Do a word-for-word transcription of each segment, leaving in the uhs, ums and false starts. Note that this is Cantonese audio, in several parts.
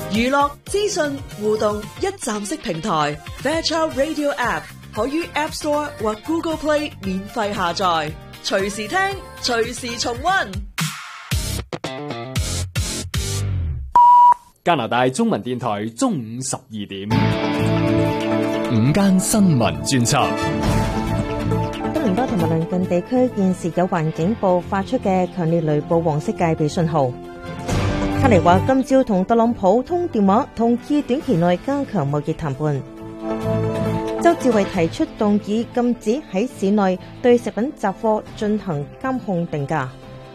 娛樂資訊互動一站式平台 Fairchild Radio App 可於 App Store 或 Google Play 免費下載，隨時聽，隨時重溫。 加拿大中文電台中午十二點， 午間新聞專輯。 多倫多同埋鄰近地區現時有環境部發出嘅強烈雷暴黃色戒備信號。卡尼話今朝同特朗普通電話，同意短期內加強貿易談判。周志偉提出動議禁止喺市內對食品雜貨進行監控定價。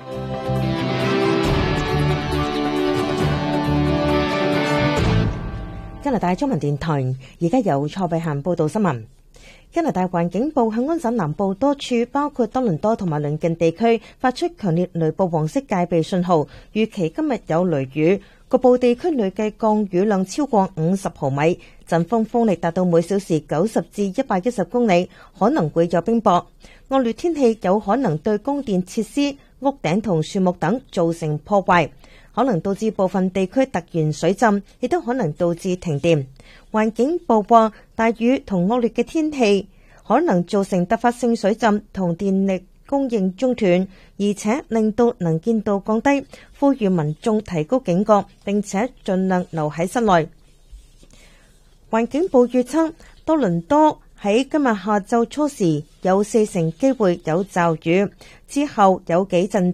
加拿大中文電台而家由蔡碧嫻報道新聞。加拿大環境部向安省南部多處，包括多倫多同埋鄰近地區發出強烈雷暴黃色戒備信號，預期今日有雷雨，局部地區累計降雨量超過五十毫米，陣風風力達到每小時九十至一百一十公里，可能會有冰雹。惡劣天氣有可能對供電設施、屋頂同樹木等造成破壞，可能導致部分地區突然水浸，亦都可能導致停電。環境部話，大雨同惡劣嘅天氣可能造成突發性水浸同電力供應中斷，而且令到能見度降低，呼籲民眾提高警覺，並且盡量留喺室內。環境部預測，多倫多喺今日下晝初時有四成機會有驟雨，之後有幾陣